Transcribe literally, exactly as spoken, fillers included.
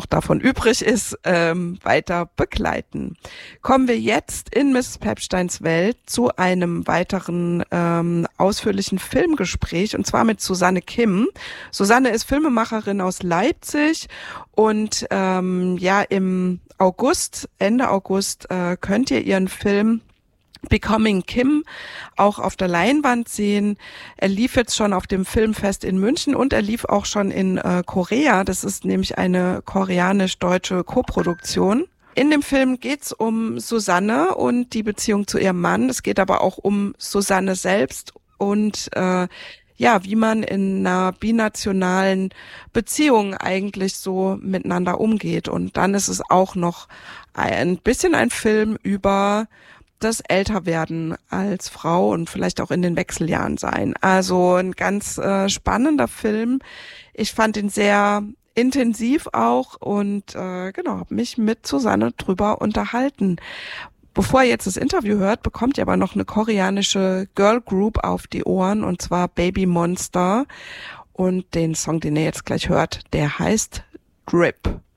davon übrig ist, ähm, weiter begleiten. Kommen wir jetzt in Misses Pepsteins Welt zu einem weiteren ähm, ausführlichen Filmgespräch, und zwar mit Susanne Kim. Susanne ist Filmemacherin aus Leipzig und ähm, ja, im August, Ende August, äh, könnt ihr ihren Film Becoming Kim auch auf der Leinwand sehen. Er lief jetzt schon auf dem Filmfest in München und er lief auch schon in äh, Korea. Das ist nämlich eine koreanisch-deutsche Koproduktion. In dem Film geht's um Susanne und die Beziehung zu ihrem Mann. Es geht aber auch um Susanne selbst und äh, ja, wie man in einer binationalen Beziehung eigentlich so miteinander umgeht. Und dann ist es auch noch ein bisschen ein Film über das Älterwerden als Frau und vielleicht auch in den Wechseljahren sein. Also ein ganz äh, spannender Film. Ich fand ihn sehr intensiv auch und äh, genau, habe mich mit Susanne drüber unterhalten. Bevor ihr jetzt das Interview hört, bekommt ihr aber noch eine koreanische Girl Group auf die Ohren, und zwar Baby Monster. Und den Song, den ihr jetzt gleich hört, der heißt Drip.